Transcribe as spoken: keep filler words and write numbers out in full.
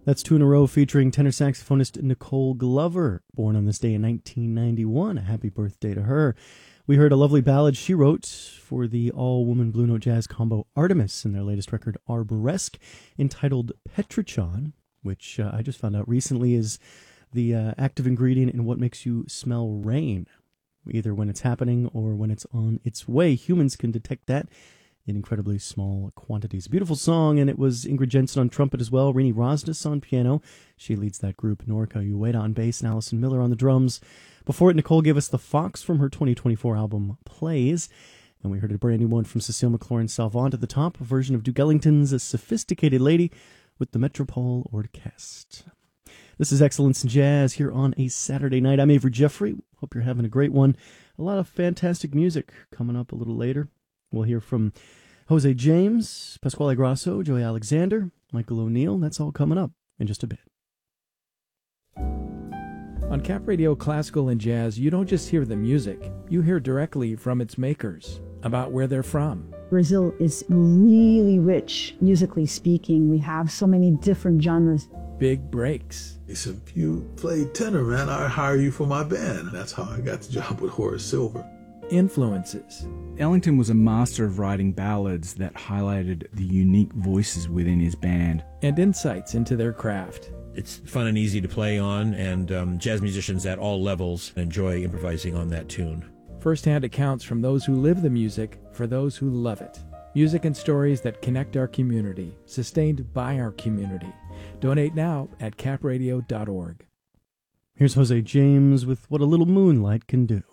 That's two in a row featuring tenor saxophonist Nicole Glover, born on this day in nineteen ninety-one. A happy birthday to her. We heard a lovely ballad she wrote for the all-woman Blue Note Jazz combo Artemis in their latest record Arboresque, entitled Petrichon, which uh, I just found out recently is the uh, active ingredient in what makes you smell rain. Either when it's happening or when it's on its way. Humans can detect that in incredibly small quantities. Beautiful song, and it was Ingrid Jensen on trumpet as well, Rini Rosnes on piano. She leads that group. Norika Ueda on bass, and Allison Miller on the drums. Before it, Nicole gave us The Fox from her twenty twenty-four album Plays, and we heard a brand new one from Cecile McLaurin Salvant at the top, a version of Duke Ellington's A Sophisticated Lady with the Metropole Orchestre. This is Excellence in Jazz here on a Saturday night. I'm Avery Jeffrey. Hope you're having a great one. A lot of fantastic music coming up a little later. We'll hear from Jose James, Pasquale Grasso, Joey Alexander, Michael O'Neill. That's all coming up in just a bit. On Cap Radio Classical and Jazz, you don't just hear the music. You hear directly from its makers, about where they're from. Brazil is really rich, musically speaking. We have so many different genres. Big breaks. He said, if you play tenor, man, I'll hire you for my band. That's how I got the job with Horace Silver. Influences. Ellington was a master of writing ballads that highlighted the unique voices within his band. And insights into their craft. It's fun and easy to play on, and um, jazz musicians at all levels enjoy improvising on that tune. First-hand accounts from those who live the music for those who love it. Music and stories that connect our community, sustained by our community. Donate now at cap radio dot org. Here's Jose James with What a Little Moonlight Can Do.